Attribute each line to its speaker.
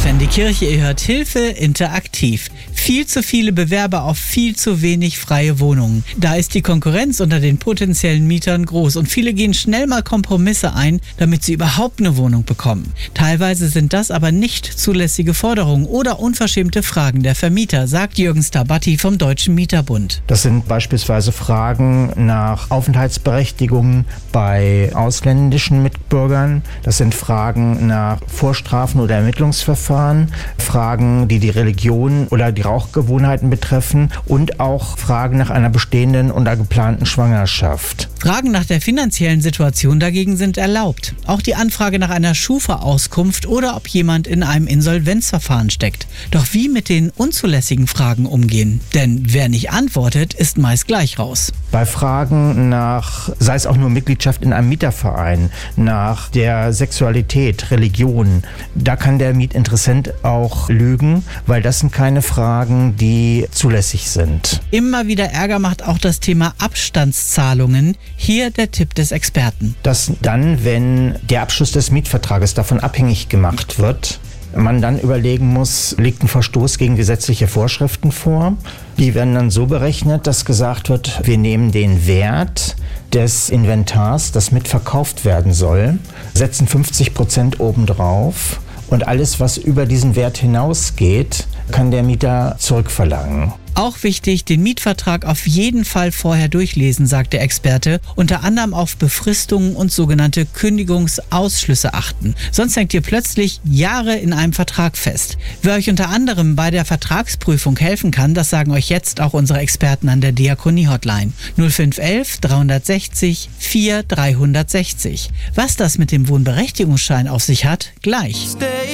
Speaker 1: Wenn die Kirche ihr hört, Hilfe interaktiv. Viel zu viele Bewerber auf viel zu wenig freie Wohnungen. Da ist die Konkurrenz unter den potenziellen Mietern groß und viele gehen schnell mal Kompromisse ein, damit sie überhaupt eine Wohnung bekommen. Teilweise sind das aber nicht zulässige Forderungen oder unverschämte Fragen der Vermieter, sagt Jürgen Starbatti vom Deutschen Mieterbund.
Speaker 2: Das sind beispielsweise Fragen nach Aufenthaltsberechtigungen bei ausländischen Mitbürgern. Das sind Fragen nach Vorstrafen oder Ermittlungsverfahren. Fragen, die die Religion oder die Rauchgewohnheiten betreffen und auch Fragen nach einer bestehenden oder geplanten Schwangerschaft.
Speaker 1: Fragen nach der finanziellen Situation dagegen sind erlaubt. Auch die Anfrage nach einer Schufa-Auskunft oder ob jemand in einem Insolvenzverfahren steckt. Doch wie mit den unzulässigen Fragen umgehen? Denn wer nicht antwortet, ist meist gleich raus.
Speaker 2: Bei Fragen nach, sei es auch nur Mitgliedschaft in einem Mieterverein, nach der Sexualität, Religion, da kann der Mietinteressent auch lügen, weil das sind keine Fragen, die zulässig sind.
Speaker 1: Immer wieder Ärger macht auch das Thema Abstandszahlungen. Hier der Tipp des Experten.
Speaker 2: Dass dann, wenn der Abschluss des Mietvertrages davon abhängig gemacht wird, man dann überlegen muss, liegt ein Verstoß gegen gesetzliche Vorschriften vor. Die werden dann so berechnet, dass gesagt wird, wir nehmen den Wert des Inventars, das mitverkauft werden soll, setzen 50% obendrauf und alles, was über diesen Wert hinausgeht, kann der Mieter zurückverlangen.
Speaker 1: Auch wichtig, den Mietvertrag auf jeden Fall vorher durchlesen, sagt der Experte. Unter anderem auf Befristungen und sogenannte Kündigungsausschlüsse achten. Sonst hängt ihr plötzlich Jahre in einem Vertrag fest. Wer euch unter anderem bei der Vertragsprüfung helfen kann, das sagen euch jetzt auch unsere Experten an der Diakonie-Hotline. 0511 360 4360. Was das mit dem Wohnberechtigungsschein auf sich hat, gleich.